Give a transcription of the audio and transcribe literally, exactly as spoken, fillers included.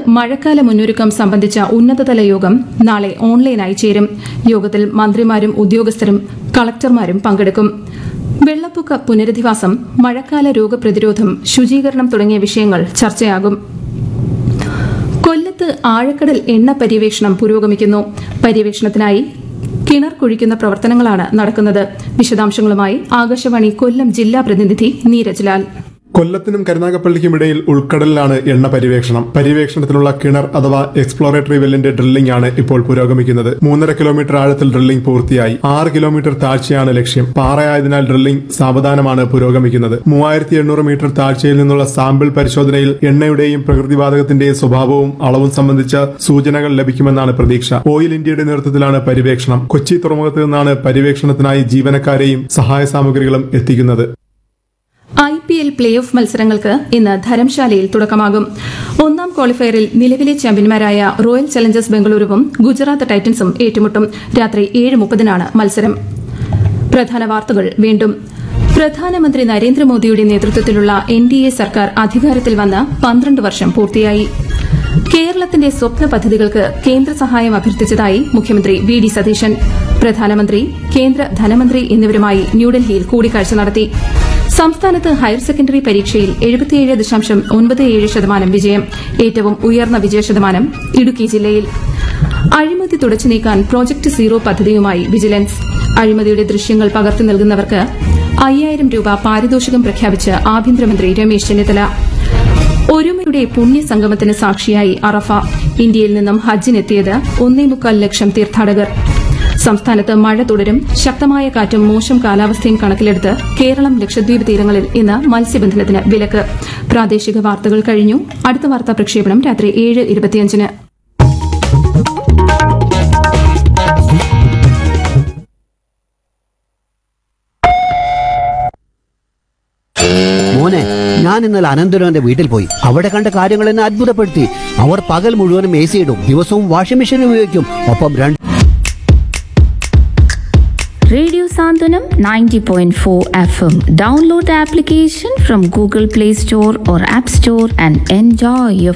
മഴക്കാല മുന്നൊരുക്കം സംബന്ധിച്ച ഉന്നതതല യോഗം നാളെ ഓൺലൈനായി ചേരും. യോഗത്തിൽ മന്ത്രിമാരും ഉദ്യോഗസ്ഥരും കളക്ടർമാരും പങ്കെടുക്കും. വെള്ളപ്പൊക്ക പുനരധിവാസം, മഴക്കാല രോഗപ്രതിരോധം, ശുചീകരണം തുടങ്ങിയ വിഷയങ്ങൾ ചർച്ചയാകും. കൊല്ലത്ത് ആഴക്കടൽ എണ്ണ പര്യവേഷണം പുരോഗമിക്കുന്നു. പര്യവേഷണത്തിനായി കിണർ കുഴിക്കുന്ന പ്രവർത്തനങ്ങളാണ് നടക്കുന്നത്. വിശദാംശങ്ങളുമായി ആകാശവാണി കൊല്ലം ജില്ലാ പ്രതിനിധി നീരജ് ലാൽ. കൊല്ലത്തിനും കരുനാഗപ്പള്ളിക്കും ഇടയിൽ ഉൾക്കടലിലാണ് എണ്ണ പര്യവേഷണം. പര്യവേഷണത്തിനുള്ള കിണർ അഥവാ എക്സ്പ്ലോറേറ്ററി വെല്ലിന്റെ ഡ്രില്ലിംഗ് ആണ് ഇപ്പോൾ പുരോഗമിക്കുന്നത്. മൂന്നര കിലോമീറ്റർ ആഴത്തിൽ ഡ്രില്ലിംഗ് പൂർത്തിയായി. ആറ് കിലോമീറ്റർ താഴ്ചയാണ് ലക്ഷ്യം. പാറയായതിനാൽ ഡ്രില്ലിംഗ് സാവധാനമാണ് പുരോഗമിക്കുന്നത്. മൂവായിരത്തി എണ്ണൂറ് മീറ്റർ താഴ്ചയിൽ നിന്നുള്ള സാമ്പിൾ പരിശോധനയിൽ എണ്ണയുടെയും പ്രകൃതിവാതകത്തിന്റെയും സ്വഭാവവും അളവും സംബന്ധിച്ച സൂചനകൾ ലഭിക്കുമെന്നാണ് പ്രതീക്ഷ. ഓയിൽ ഇന്ത്യയുടെ നേതൃത്വത്തിലാണ് പര്യവേഷണം. കൊച്ചി തുറമുഖത്ത് നിന്നാണ് പര്യവേഷണത്തിനായി ജീവനക്കാരെയും സഹായ സാമഗ്രികളും എത്തിക്കുന്നത്. I P L play off മത്സരങ്ങൾക്ക് ഇന്ന് ധരംശാലയിൽ തുടക്കമാകും. ഒന്നാം ക്വാളിഫയറിൽ നിലവിലെ ചാമ്പ്യന്മാരായ റോയൽ ചലഞ്ചേഴ്സ് ബംഗളൂരുവും ഗുജറാത്ത് ടൈറ്റൻസും ഏറ്റുമുട്ടും. രാത്രി ഏഴ് മുപ്പതിനാണ് മത്സരം. പ്രധാന വാർത്തകൾ വീണ്ടും. പ്രധാനമന്ത്രി നരേന്ദ്രമോദിയുടെ നേതൃത്വത്തിലുള്ള എൻ ഡി എ സർക്കാർ അധികാരത്തിൽ വന്ന് പന്ത്രണ്ട് വർഷം പൂർത്തിയായി. കേരളത്തിന്റെ സ്വപ്ന പദ്ധതികൾക്ക് കേന്ദ്ര സഹായം അഭ്യർത്ഥിച്ചതായി മുഖ്യമന്ത്രി വി ഡി സതീശൻ. പ്രധാനമന്ത്രി, കേന്ദ്ര ധനമന്ത്രി എന്നിവരുമായി ന്യൂഡൽഹിയിൽ കൂടിക്കാഴ്ച നടത്തി. സംസ്ഥാനത്ത് ഹയർ സെക്കൻഡറി പരീക്ഷയിൽ എഴുപത്തിയേഴ് ദശാംശം ഒൻപത് ഏഴ് ശതമാനം വിജയം. ഏറ്റവും ഉയർന്ന വിജയശതമാനം ഇടുക്കി ജില്ലയിൽ. അഴിമതി തുടച്ചു നീക്കാൻ പ്രോജക്ട് സീറോ പദ്ധതിയുമായി വിജിലൻസ്. അഴിമതിയുടെ ദൃശ്യങ്ങൾ പകർത്തി നൽകുന്നവർക്ക് അയ്യായിരം രൂപ പാരിതോഷികം പ്രഖ്യാപിച്ച് ആഭ്യന്തരമന്ത്രി രമേശ് ചെന്നിത്തല. ഒരുമയുടെ പുണ്യസംഗമത്തിന് സാക്ഷിയായി അറഫ. ഇന്ത്യയിൽ നിന്നും ഹജ്ജിനെത്തിയത് ഒന്നേമുക്കാൽ ലക്ഷം തീർത്ഥാടകർ. സംസ്ഥാനത്ത് മഴ തുടരും. ശക്തമായ കാറ്റും മോശം കാലാവസ്ഥയും കണക്കിലെടുത്ത് കേരളം, ലക്ഷദ്വീപ് തീരങ്ങളിൽ ഇന്ന് മത്സ്യബന്ധനത്തിന് വിലക്ക്. പ്രാദേശിക വാർത്തകൾ കഴിഞ്ഞു. അടുത്ത വാർത്താ പ്രക്ഷേപണം രാത്രി ഏഴ് ഇരുപത്തിയഞ്ചിന്. മോനെ, ഞാൻ ഇന്നലെ അനന്തരവന്റെ വീട്ടിൽ പോയി. അവിടെ കണ്ട കാര്യങ്ങൾ എന്നെ അത്ഭുതപ്പെടുത്തി. അവർ പകൽ മുഴുവനും എ സി ഇടും, ദിവസവും വാഷിംഗ് മെഷീൻ ഉപയോഗിക്കും, ഒപ്പം രണ്ട് Radio Sandhanam ninety point four F M. Download the application from Google Play Store or App Store and enjoy your